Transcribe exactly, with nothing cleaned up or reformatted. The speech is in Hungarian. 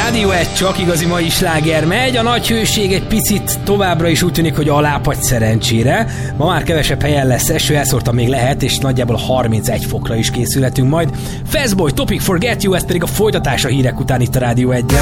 Rádió egy, csak igazi mai sláger megy. A nagy hőség egy picit továbbra is úgy tűnik, hogy alápagy szerencsére. Ma már kevesebb helyen lesz eső, elszórtan még lehet, és nagyjából harmincegy fokra is készülhetünk majd. Fastboy, Topic Forget You, ez pedig a folytatás a hírek után itt a Rádió egyen.